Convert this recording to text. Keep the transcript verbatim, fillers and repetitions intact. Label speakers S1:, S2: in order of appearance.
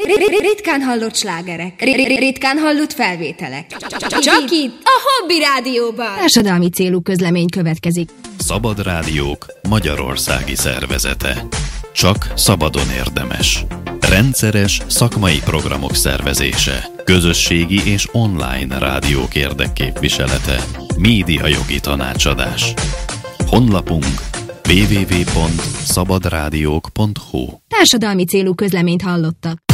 S1: Ritkán hallott slágerek, ritkán hallott felvételek. Csak itt, a Hobby Rádióban.
S2: Társadalmi célú közlemény következik.
S3: Szabad Rádiók magyarországi szervezete. Csak szabadon érdemes. Rendszeres szakmai programok szervezése. Közösségi és online rádiók érdekképviselete. Médiajogi tanácsadás. Honlapunk double-u double-u double-u pont szabadrádiók pont hu.
S2: Társadalmi célú közleményt hallottak.